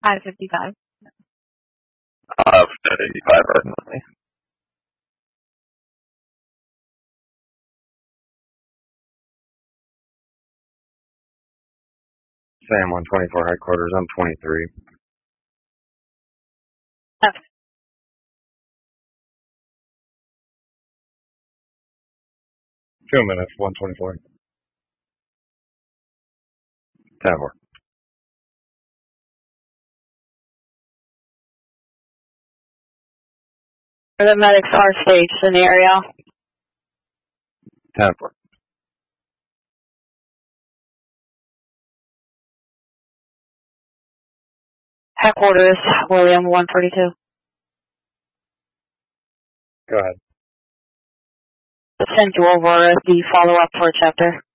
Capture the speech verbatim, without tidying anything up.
five fifty-five. Uh, eighty-five, definitely. Sam, one twenty-four headquarters, I'm twenty-three. F. Two minutes, one twenty-four. ten four. For the medics R stage scenario. ten four. Headquarters, William, one forty-two. Go ahead. Send you over the follow-up for chapter.